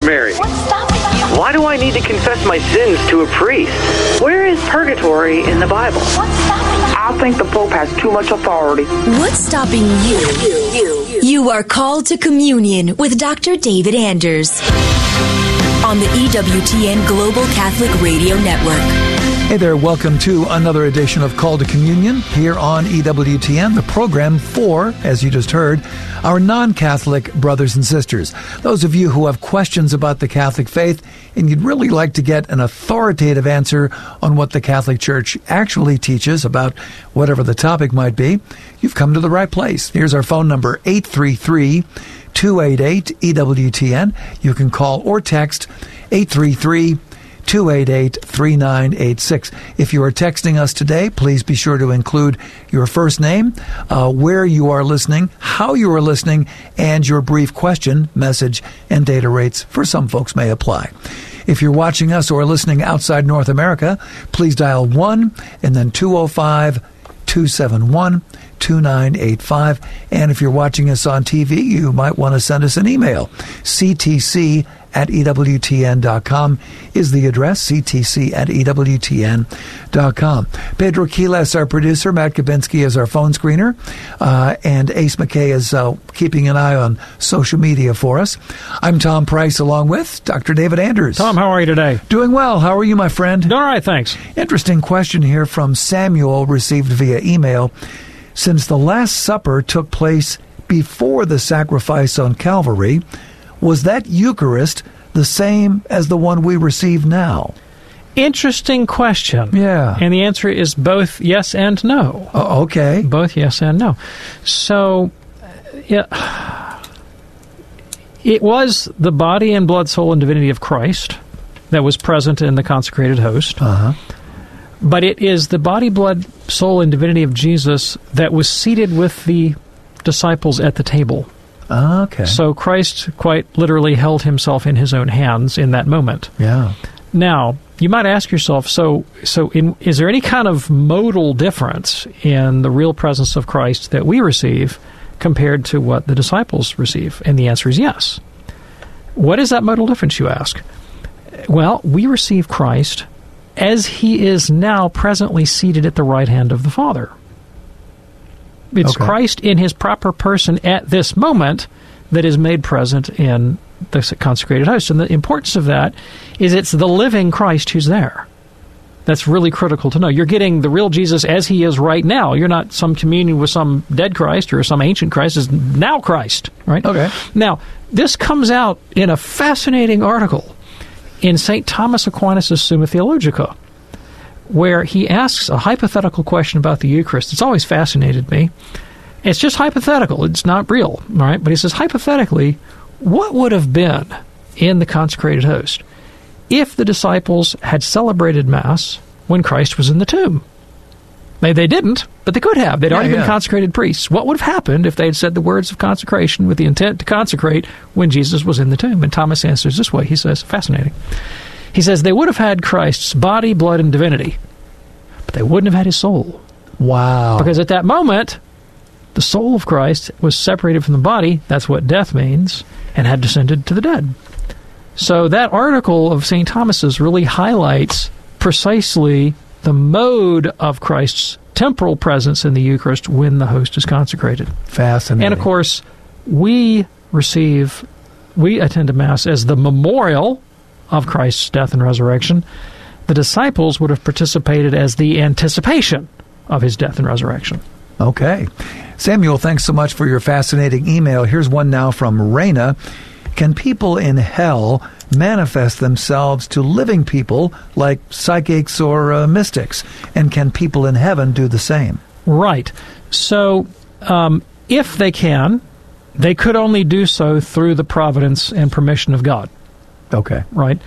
Mary? Why do I need to confess my sins to a priest? Where is purgatory in the Bible? I think the Pope has too much authority. What's stopping you? You are called to communion with Dr. David Anders on the EWTN Global Catholic Radio Network. Hey there, welcome to another edition of Call to Communion here on EWTN, the program for, as you just heard, our non-Catholic brothers and sisters. Those of you who have questions about the Catholic faith and you'd really like to get an authoritative answer on what the Catholic Church actually teaches about whatever the topic might be, you've come to the right place. Here's our phone number, 833-288-EWTN. You can call or text 833-288-3986. If you are texting us today, please be sure to include your first name, where you are listening, how you are listening, and your brief question, message, and data rates for some folks may apply. If you're watching us or listening outside North America, please dial 1 and then 205-271-2985. And if you're watching us on TV, you might want to send us an email. CTC@EWTN.com is the address, CTC@EWTN.com. Pedro Quiles, our producer, Matt Kabinski is our phone screener, and Ace McKay is keeping an eye on social media for us. I'm Tom Price along with Dr. David Anders. Tom, how are you today? Doing well. How are you, my friend? Doing all right, thanks. Interesting question here from Samuel received via email. Since the Last Supper took place before the sacrifice on Calvary, was that Eucharist the same as the one we receive now? Interesting question. Yeah. And the answer is both yes and no. Okay. Both yes and no. So, it was the body and blood, soul, and divinity of Christ that was present in the consecrated host. Uh-huh. But it is the body, blood, soul, and divinity of Jesus that was seated with the disciples at the table. Okay. So Christ quite literally held himself in his own hands in that moment. Yeah. Now, you might ask yourself, is there any kind of modal difference in the real presence of Christ that we receive compared to what the disciples receive? And the answer is yes. What is that modal difference, you ask? Well, we receive Christ as he is now presently seated at the right hand of the Father. It's okay. Christ in his proper person at this moment that is made present in the consecrated host. And the importance of that is it's the living Christ who's there. That's really critical to know. You're getting the real Jesus as he is right now. You're not some communion with some dead Christ or some ancient Christ. It's now Christ, right? Okay. Now, this comes out in a fascinating article in St. Thomas Aquinas' Summa Theologica, where he asks a hypothetical question about the Eucharist. It's always fascinated me. It's just hypothetical. It's not real, all right? But he says, hypothetically, what would have been in the consecrated host if the disciples had celebrated Mass when Christ was in the tomb? They didn't, but they could have. They'd already been consecrated priests. What would have happened if they had said the words of consecration with the intent to consecrate when Jesus was in the tomb? And Thomas answers this way. He says, fascinating. He says, they would have had Christ's body, blood, and divinity, but they wouldn't have had his soul. Wow. Because at that moment, the soul of Christ was separated from the body, that's what death means, and had descended to the dead. So that article of St. Thomas's really highlights precisely the mode of Christ's temporal presence in the Eucharist when the host is consecrated. Fascinating. And of course, we attend a Mass as the memorial of Christ's death and resurrection. The disciples would have participated as the anticipation of his death and resurrection. Okay. Samuel, thanks so much for your fascinating email. Here's one now from Raina. Can people in hell manifest themselves to living people like psychics or mystics? And can people in heaven do the same? Right. So if they can, they could only do so through the providence and permission of God. Okay. Right.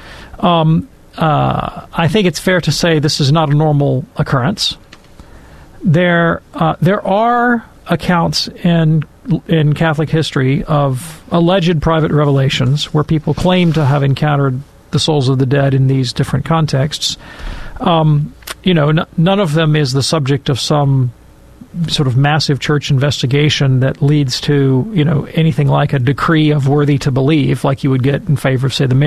I think it's fair to say this is not a normal occurrence. There are accounts in Catholic history of alleged private revelations where people claim to have encountered the souls of the dead in these different contexts. None of them is the subject of some sort of massive church investigation that leads to, anything like a decree of worthy to believe, like you would get in favor of, say, the